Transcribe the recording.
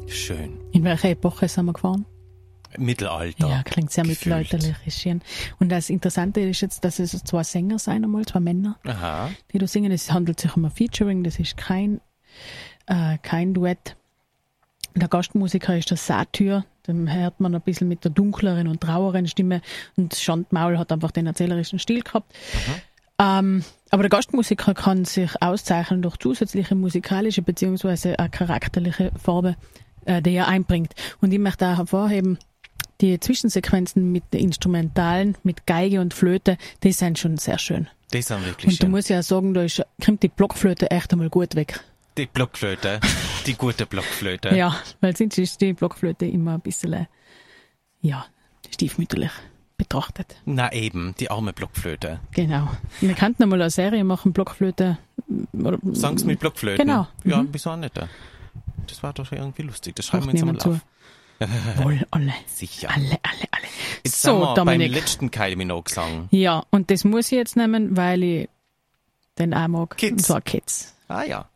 Schön. In welcher Epoche sind wir gefahren? Mittelalter. Ja, klingt sehr gefühlt. mittelalterlich. Ist schön. Und das Interessante ist jetzt, dass es zwei Sänger sein, einmal zwei Männer, Aha. die da singen. Es handelt sich um ein Featuring, das ist kein Duett. Der Gastmusiker ist der Satyr, den hört man ein bisschen mit der dunkleren und traueren Stimme und Schandmaul hat einfach den erzählerischen Stil gehabt. Aber der Gastmusiker kann sich auszeichnen durch zusätzliche musikalische bzw. eine charakterliche Farbe, die er einbringt. Und ich möchte auch hervorheben, die Zwischensequenzen mit den Instrumentalen, mit Geige und Flöte, die sind schon sehr schön. Die sind wirklich Und da schön. muss ich auch sagen, kommt die Blockflöte echt einmal gut weg. Die Blockflöte. Die gute Blockflöte. Ja, weil sonst ist die Blockflöte immer ein bisschen, stiefmütterlich betrachtet. Na eben, die arme Blockflöte. Genau. Wir könnten einmal eine Serie machen, Blockflöte. Songs mit Blockflöten. Genau. Ja, wieso auch nicht? Das war doch irgendwie lustig. Das schreiben wir Macht jetzt einmal niemand auf. Wohl, alle. Sicher. Alle. Jetzt So, sind wir Dominik. beim letzten Kylie Minogue-Song. Ja, und das muss ich jetzt nehmen, weil ich den auch mag. Kids. Und zwar Kids. Ah ja.